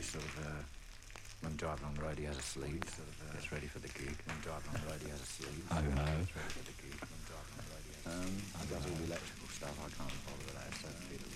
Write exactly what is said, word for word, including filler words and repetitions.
sort of, uh, when driving on the road, he has a sleeve, sort of, uh, gets ready for the gig. When driving on